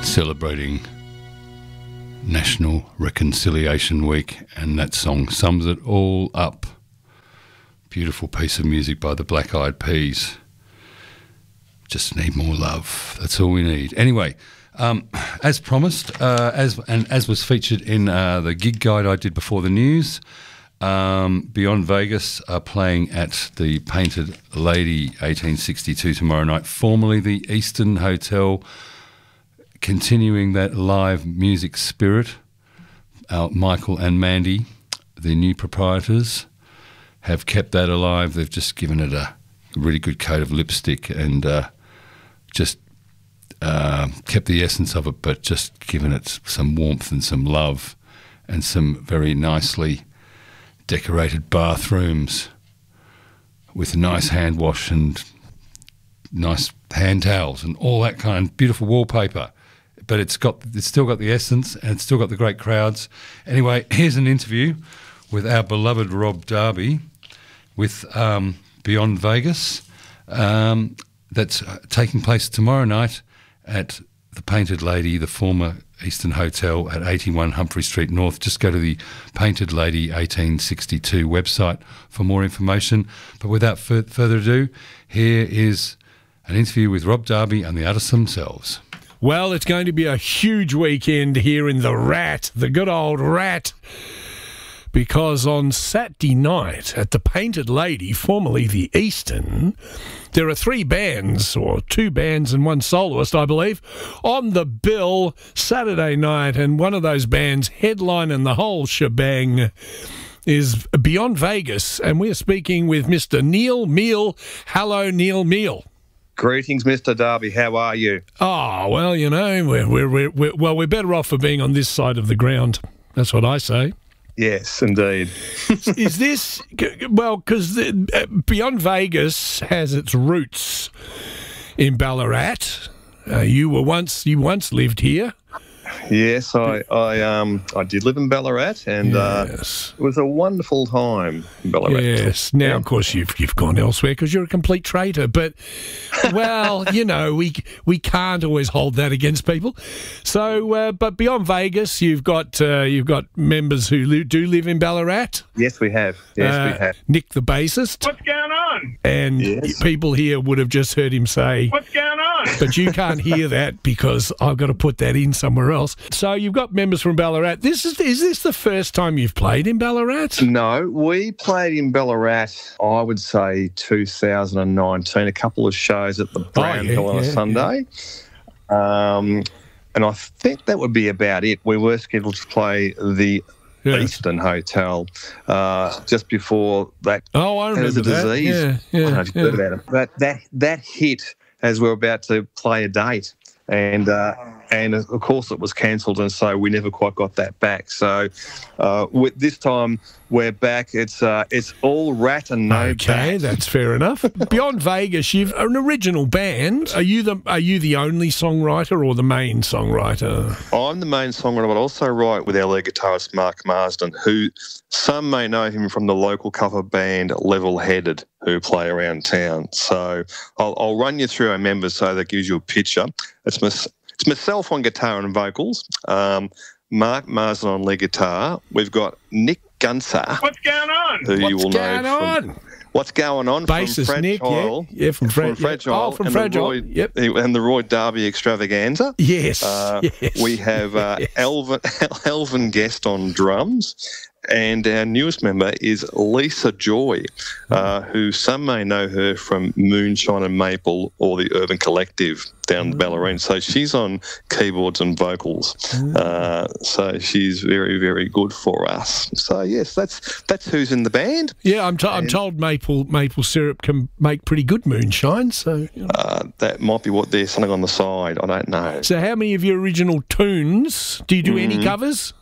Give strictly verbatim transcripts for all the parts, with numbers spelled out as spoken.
celebrating National Reconciliation Week, and that song sums it all up. Beautiful piece of music by the Black Eyed Peas. Just need more love. That's all we need. Anyway, um, as promised, uh, as and as was featured in uh, the gig guide I did before the news, um, Beyond Vegas are playing at the Painted Lady eighteen sixty-two tomorrow night, formerly the Eastern Hotel, continuing that live music spirit. Uh, Michael and Mandy, the new proprietors, have kept that alive. They've just given it a really good coat of lipstick and uh, just uh, kept the essence of it, but just given it some warmth and some love and some very nicely decorated bathrooms with a nice hand wash and nice hand towels and all that kind of beautiful wallpaper. But it's got it's still got the essence and it's still got the great crowds. Anyway, here's an interview with our beloved Rob Darby with um, Beyond Vegas. Um, that's uh, taking place tomorrow night at the Painted Lady, the former Eastern Hotel at eighty-one Humphrey Street North. Just go to the Painted Lady eighteen sixty-two website for more information. But without fur- further ado, here is an interview with Rob Darby and the artists themselves. Well, it's going to be a huge weekend here in the Rat, the good old Rat, because on Saturday night at the Painted Lady, formerly the Eastern, there are three bands, or two bands and one soloist, I believe, on the bill Saturday night, and one of those bands headlining the whole shebang is Beyond Vegas, and we're speaking with Mister Neil Meal. Hello, Neil Meal. Greetings, Mister Darby. How are you? Oh, well, you know, we're, we're, we're, we're, well, we're better off for being on this side of the ground. That's what I say. Yes, indeed. Is this, well, because Beyond Vegas has its roots in Ballarat. Uh, you were once, you once lived here. Yes, I, I, um, I did live in Ballarat, and yes. uh, it was a wonderful time in Ballarat. Yes. Now, yeah. of course, you've you've gone elsewhere because you're a complete traitor. But, well, you know, we we can't always hold that against people. So, uh, but Beyond Vegas, you've got uh, you've got members who li- do live in Ballarat. Yes, we have. Yes, uh, we have. Nick, the bassist. What's going on? And yes. people here would have just heard him say, what's going on? But you can't hear that because I've got to put that in somewhere else. So you've got members from Ballarat. This is is this the first time you've played in Ballarat? No, we played in Ballarat, I would say two thousand nineteen, a couple of shows at the Brown oh, yeah, Hill on a yeah, Sunday. Yeah. Um, and I think that would be about it. We were scheduled to play the yeah. Eastern Hotel uh, just before that. Oh, I remember as a that. disease. Yeah, yeah, I don't know if you've yeah. heard about it. But that, that hit as we were about to play a date. And uh, and of course it was cancelled, and so we never quite got that back. So uh, with this time we're back. It's uh, it's all Rat and no Okay, bat. that's fair enough. Beyond Vegas, you've an original band. Are you the are you the only songwriter or the main songwriter? I'm the main songwriter, but I also write with our lead guitarist Mark Marsden, who some may know him from the local cover band Level Headed, who play around town. So I'll, I'll run you through our members so that gives you a picture. It's, my, it's myself on guitar and vocals, um, Mark Marsden on lead guitar. We've got Nick Gunser. What's going on? Who What's you will going know on? From, what's going on? Bassist from Nick, Fragile, yeah, yeah, from, Fra- from Fragile. Yeah. Oh, from and Fragile. The Roy, yep. And the Roy Darby Extravaganza. Yes, uh, yes. We have uh, yes. Elvin, Elvin Guest on drums. And our newest member is Lisa Joy, uh, who some may know her from Moonshine and Maple or the Urban Collective down the Ballerine. So she's on keyboards and vocals. Uh, so she's very, very good for us. So yes, that's that's who's in the band. Yeah, I'm, to- I'm told maple maple syrup can make pretty good moonshine. So you know. uh, that might be what they're selling on the side. I don't know. So how many of your original tunes do you do? Mm. Any covers?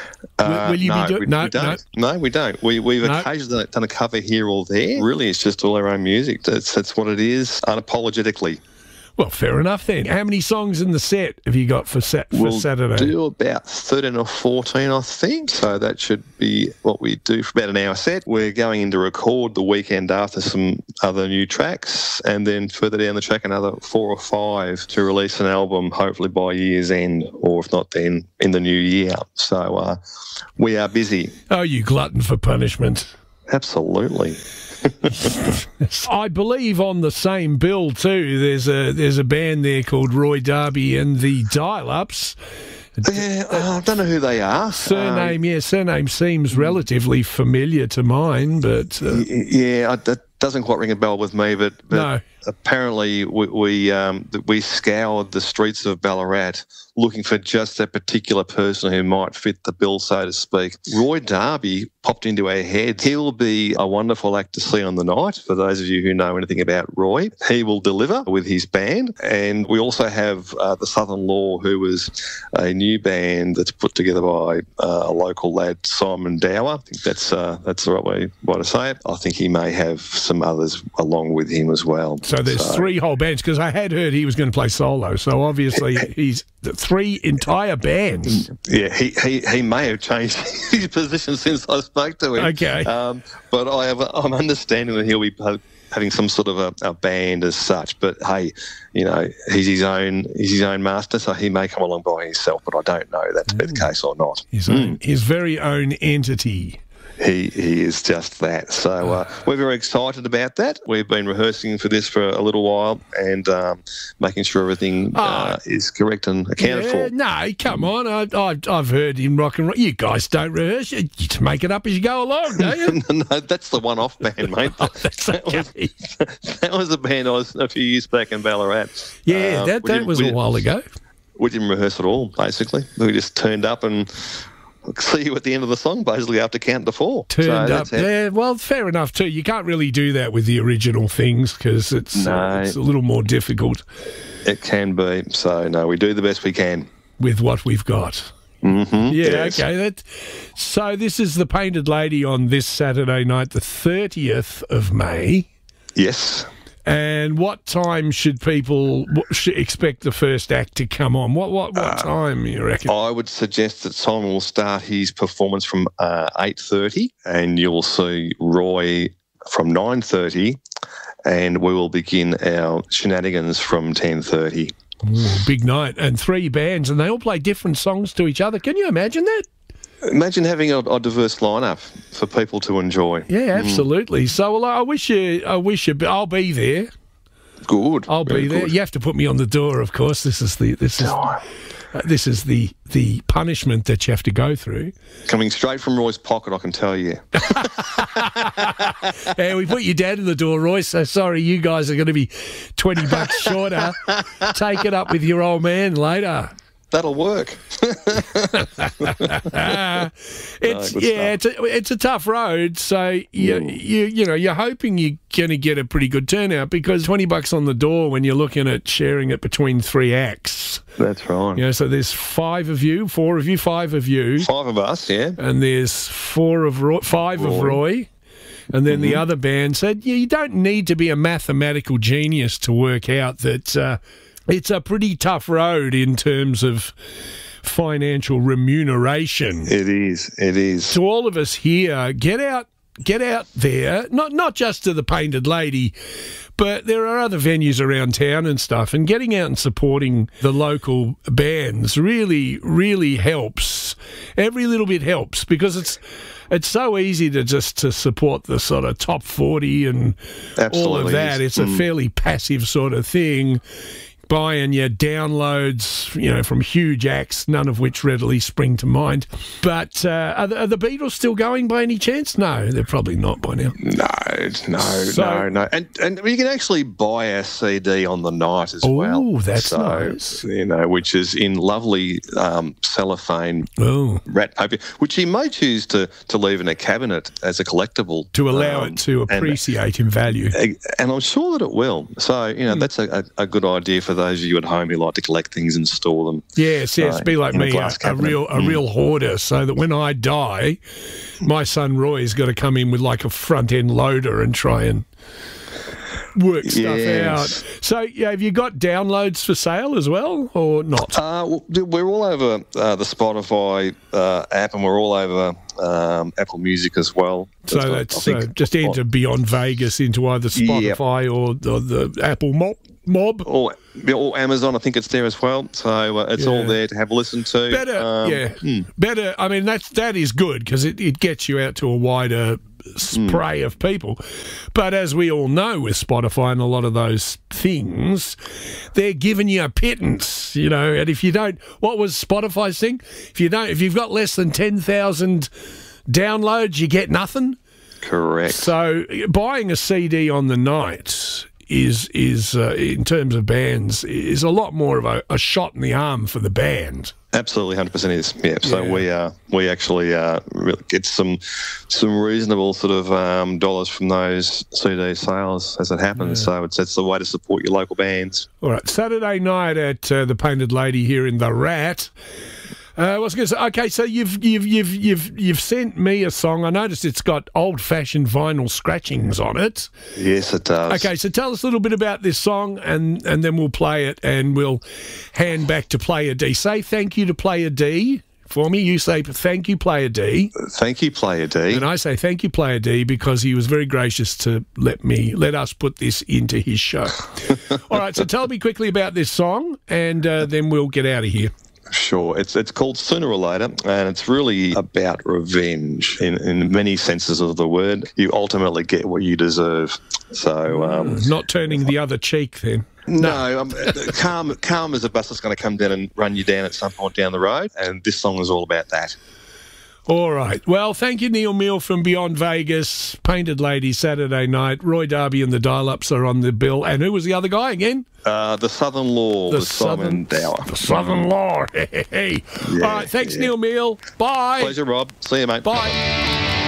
Uh, Will you no, be do- we, no, we don't. no. No, we don't. We, we've No. occasionally done a cover here or there. Really, it's just all our own music. That's, that's what it is, unapologetically. Well, fair enough then. How many songs in the set have you got for, sat- for We'll Saturday? do about thirteen or fourteen, I think. So that should be what we do for about an hour set. We're going in to record the weekend after some other new tracks, and then further down the track another four or five to release an album, hopefully by year's end, or if not then in the new year. So uh, we are busy. Oh, you glutton for punishment. Absolutely. I believe on the same bill too. There's a there's a band there called Roy Darby and the Dial-Ups. Yeah, uh, I don't know who they are. Surname, Um, yeah, surname seems relatively familiar to mine, but uh, y- yeah, I, that doesn't quite ring a bell with me. But, but No. apparently we we, um, th- we scoured the streets of Ballarat looking for just that particular person who might fit the bill, so to speak. Roy Darby popped into our heads. He will be a wonderful act to see on the night, for those of you who know anything about Roy. He will deliver with his band. And we also have uh, the Southern Law, who was a new band that's put together by uh, a local lad, Simon Dower. I think that's, uh, that's the right way, way to say it. I think he may have some others along with him as well. so there's three whole bands, because I had heard he was going to play solo. So obviously he's the three entire bands. Yeah, he, he, he may have changed his position since I spoke to him. Okay. Um, but I have, I'm understanding that he'll be ha- having some sort of a, a band as such. But hey, you know, he's his own he's his own master, so he may come along by himself. But I don't know that to be the case or not. His, own, his very own entity. He he is just that. So uh, we're very excited about that. We've been rehearsing for this for a little while and um, making sure everything uh, is correct and accounted Yeah, for. no, come on. I, I, I've heard in rock and roll, you guys don't rehearse. You just make it up as you go along, don't you? No, that's the one-off band, mate. Oh, that's that, was, okay. that was a band I was a few years back in Ballarat. Yeah, Uh, that, we that didn't- was we a didn't- while ago. We didn't rehearse at all, basically. We just turned up and see you at the end of the song, basically, after count to four. Turned So up. that's how- Yeah, well, fair enough too. You can't really do that with the original things because it's, uh, No. it's a little more difficult It can be. So, no, we do the best we can. with what we've got. Mm-hmm. Yeah, Yes. okay. That, so this is the Painted Lady on this Saturday night, the thirtieth of May. Yes. And what time should people what, should expect the first act to come on? What what what time you reckon? I would suggest that Simon will start his performance from uh, eight thirty and you'll see Roy from nine thirty and we will begin our shenanigans from ten thirty. Ooh, big night. And three bands, and they all play different songs to each other. Can you imagine that? Imagine having a, a diverse lineup for people to enjoy. Yeah, absolutely. So well, I wish you, I wish you, I'll be there. Good. I'll Very be there. good. You have to put me on the door, of course. This is the this is uh, this is the the punishment that you have to go through. Coming straight from Roy's pocket, I can tell you. Hey, we put your dad in the door, Roy. So sorry, you guys are going to be twenty bucks shorter. Take it up with your old man later. That'll work. Uh, it's good yeah, it's a, it's a tough road. So you you you know you're hoping you're going to get a pretty good turnout because twenty bucks on the door when you're looking at sharing it between three acts. That's right. You know, so there's five of you, four of you, five of you, Five of us, yeah. and there's four of Roy, five of Roy. Roy. And then the other band said, yeah, you don't need to be a mathematical genius to work out that uh, it's a pretty tough road in terms of financial remuneration. It is. It is. To all of us here, get out, get out there, not not just to the Painted Lady, but there are other venues around town and stuff, and getting out and supporting the local bands really, really helps. Every little bit helps because it's it's so easy to just to support the sort of top forty and all Absolutely of that. is. It's a fairly passive sort of thing. Buying your downloads, you know, from huge acts, none of which readily spring to mind. But uh, are, the, are the Beatles still going by any chance? No, they're probably not by now. No, no, So- no, no. And and you can actually buy a C D on the night as Oh, well. that's so, nice. You know, which is in lovely um, cellophane Oh, rat paper, which you may choose to, to leave in a cabinet as a collectible. to allow um, it to and- appreciate in value. And I'm sure that it will. So, you know, that's a, a, a good idea for those of you at home who like to collect things and store them. Yes, yes, uh, be like in a me, a, glass a cabinet. real a Mm. real hoarder, so that when I die, my son Roy's got to come in with like a front end loader and try and work stuff Yes. out. So, yeah, have you got downloads for sale as well, or not? Uh, well, we're all over uh, the Spotify uh, app, and we're all over um, Apple Music as well. So not- that's I uh, think- just enter Beyond Vegas into either Spotify or the, the Apple mob. mob. Or, or Amazon, I think it's there as well. So uh, it's all Yeah. there to have a listen to. Better, Um, yeah, better. I mean, that's that is good because it, it gets you out to a wider spray of people. But as we all know with Spotify and a lot of those things, they're giving you a pittance, you know. And if you don't, what was Spotify's thing? If you don't, if you've got less than ten thousand downloads, you get nothing. Correct. So buying a C D on the night is is uh, in terms of bands is a lot more of a, a shot in the arm for the band. Absolutely, one hundred percent is. Yeah. So Yeah. we uh, we actually uh, really get some some reasonable sort of um, dollars from those C D sales as it happens. So it's it's the way to support your local bands. All right, Saturday night at uh, the Painted Lady here in the Rat. Uh, I was going to say, okay, so you've you've you've you've you've sent me a song. I noticed it's got old-fashioned vinyl scratchings on it. Yes, it does. Okay, so tell us a little bit about this song, and and then we'll play it, and we'll hand back to Player D. Say thank you to Player D for me. You say thank you, Player D, Thank you, Player D. and I say thank you, Player D, because he was very gracious to let me let us put this into his show. All right, so tell me quickly about this song, and uh, then we'll get out of here. Sure. It's it's called Sooner or Later, and it's really about revenge in, in many senses of the word. You ultimately get what you deserve. So, um, Not turning the other cheek, then. no, um, calm, calm as a bus that's going to come down and run you down at some point down the road, and this song is all about that. All right. Well, thank you, Neil Mill from Beyond Vegas. Painted Lady Saturday night. Roy Darby and the Dial-Ups are on the bill. And who was the other guy again? Uh, the Southern Law The with Simon Dower. The Southern Law. Hey, hey. Yeah, All right. Thanks, yeah. Neil Mill. Bye. Pleasure, Rob. See you, mate. Bye.